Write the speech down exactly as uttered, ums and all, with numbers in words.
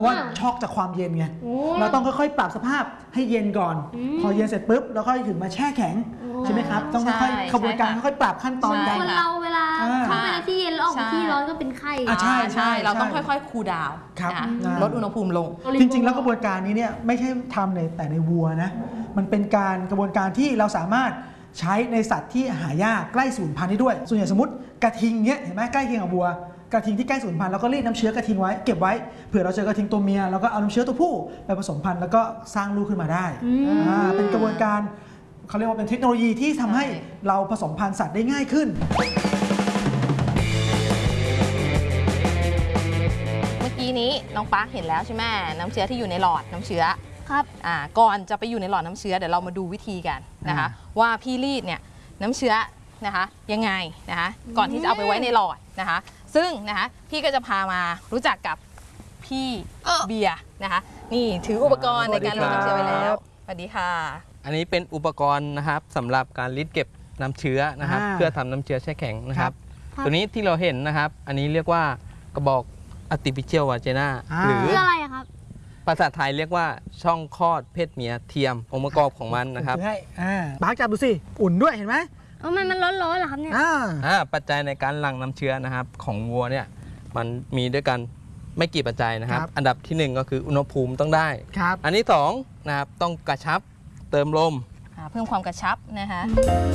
ว่าช็อกจากความเย็นไงเราต้องค่อยๆปรับสภาพให้เย็นก่อนพอเย็นเสร็จปุ๊บแล้วก็ถึงมาแช่แข็งใช่ไหมครับต้องค่อยๆขบวนการค่อยๆปรับขั้นตอนกันคนเราเวลาเข้าไปในที่เย็นแล้วออกมาที่ร้อนก็เป็นไข้ใช่ใช่เราต้องค่อยๆคูลดาวน์ลดอุณหภูมิลงจริงๆแล้วกระบวนการนี้เนี่ยไม่ใช่ทำในแต่ในวัวนะมันเป็นการกระบวนการที่เราสามารถใช้ในสัตว์ที่หายากใกล้สูญพันธุ์ได้ด้วยส่วนใหญ่สมมติกระทิงเนี้ยเห็นไหมใกล้เคียงกับวัวกระทิงที่ใกล้สูญพันธุ์แล้วก็รีดน้ำเชื้อกระทิงไว้เก็บไว้เผื่อเราเจอกระทิงตัวเมียแล้วก็เอาน้ำเชื้อตัวผู้ไปผสมพันธุ์แล้วก็สร้างลูกขึ้นมาได้เป็นกระบวนการเขาเรียกว่าเป็นเทคโนโลยีที่ทำให้เราผสมพันธุ์สัตว์ได้ง่ายขึ้นเมื่อกี้นี้น้องปาร์คเห็นแล้วใช่ไหมน้ำเชื้อที่อยู่ในหลอดน้ำเชื้อครับอ่าก่อนจะไปอยู่ในหลอดน้ำเชื้อเดี๋ยวเรามาดูวิธีกันนะคะว่าพี่รีดเนี่ยน้ำเชื้อนะคะยังไงนะคะก่อนที่จะเอาไปไว้ในหลอดนะคะซึ่งนะคะพี่ก็จะพามารู้จักกับพี่เบียร์นะคะนี่ถืออุปกรณ์ในการรีดน้ำเชื้อไว้แล้วสวัสดีค่ะอันนี้เป็นอุปกรณ์นะครับสำหรับการรีดเก็บน้ำเชื้อนะครับเพื่อทำน้ำเชื้อแช่แข็งนะครับตัวนี้ที่เราเห็นนะครับอันนี้เรียกว่ากระบอก artificial vagina หรืออะไรครับภาษาไทยเรียกว่าช่องคลอดเพศเมียเทียมองค์ประกอบของมันนะครับใช่ปาร์คจับดูสิอุ่นด้วยเห็นไหมทำไมมันร้อนๆเหรอครับเนี่ยอ่าปัจจัยในการหลั่งน้ำเชื้อนะครับของวัวเนี่ยมันมีด้วยกันไม่กี่ปัจจัยนะครับอันดับที่หนึ่งก็คืออุณหภูมิต้องได้อันที่สองนะครับต้องกระชับเติมลมเพิ่มความกระชับนะคะ